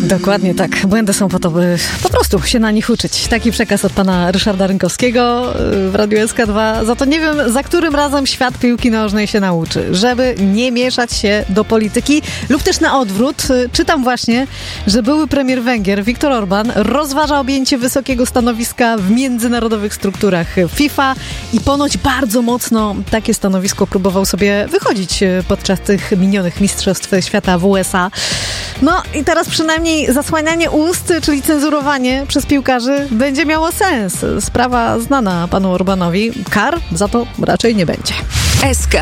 Dokładnie tak. Błędy są po to, by po prostu się na nich uczyć. Taki przekaz od pana Ryszarda Rynkowskiego w Radiu SK2. Za to nie wiem, za którym razem świat piłki nożnej się nauczy, żeby nie mieszać się do polityki lub też na odwrót. Czytam właśnie, że były premier Węgier Viktor Orbán rozważa objęcie wysokiego stanowiska w międzynarodowych strukturach FIFA i ponoć bardzo mocno takie stanowisko próbował sobie wychodzić podczas tych minionych mistrzostw świata w USA. No i teraz przynajmniej zasłanianie ust, czyli cenzurowanie przez piłkarzy będzie miało sens. Sprawa znana panu Orbánowi. Kar za to raczej nie będzie. SK